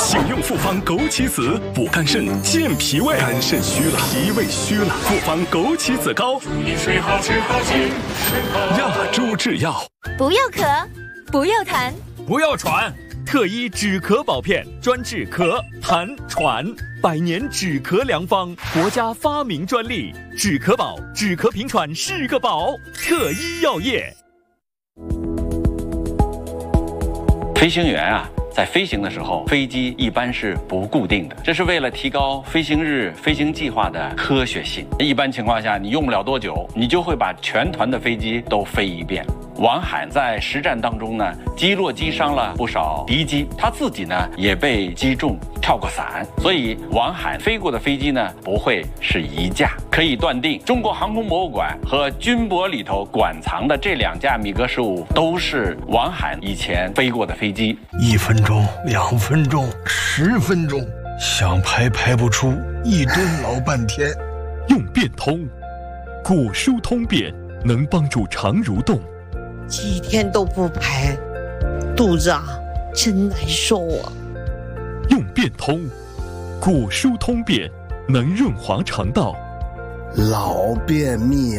请用复方枸杞子补肝肾、健脾胃。肝肾虚了，脾胃虚了，复方枸杞子膏， 饮水好，吃好，精神好。 亚洲制药。 不要咳，不要痰， 不要喘。特医止咳宝片，专治咳、痰、喘，100年止咳良方，国家发明专利。止咳宝，止咳平喘是个宝。特医药业。 飞行员啊，在飞行的时候，飞机一般是不固定的，这是为了提高飞行日飞行计划的科学性。一般情况下，你用不了多久，你就会把全团的飞机都飞一遍。王海在实战当中呢，击落击伤了不少敌机，他自己呢也被击中，跳过伞，所以王海飞过的飞机呢不会是一架。可以断定，中国航空博物馆和军博里头馆藏的这2架米格15都是王海以前飞过的飞机。 1分钟、2分钟、10分钟，想排不出，一蹲老半天。 用变通，果蔬通便能帮助肠蠕动。 几天都不排，肚子啊真难受啊。 用变通，果蔬通便能润滑肠道。 老便秘